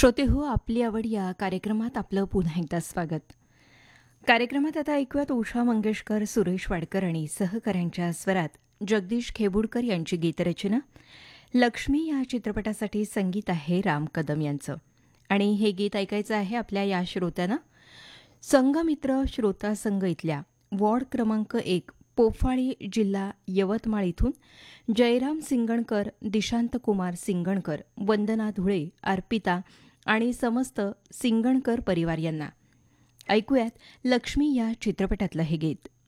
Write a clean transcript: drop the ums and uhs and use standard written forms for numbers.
श्रोते हो, आपली आवड या कार्यक्रमात आपलं पुन्हा एकदा स्वागत. कार्यक्रमात आता ऐकूयात उषा मंगेशकर, सुरेश वाडकर आणि सहकाऱ्यांच्या स्वरात जगदीश खेबुडकर यांची गीतरचना. लक्ष्मी या चित्रपटासाठी संगीत आहे राम कदम यांचं. आणि हे गीत ऐकायचं आहे आपल्या या श्रोत्यानं. संघमित्र श्रोता संघ इथल्या वॉर्ड क्रमांक 1 पोफाळी जिल्हा यवतमाळ इथून जयराम सिंगणकर, दिशांत कुमार सिंगणकर, वंदना धुळे, अर्पिता आणि समस्त सिंगणकर परिवार यांना. ऐकूयात लक्ष्मी या चित्रपटातलं हे गीत.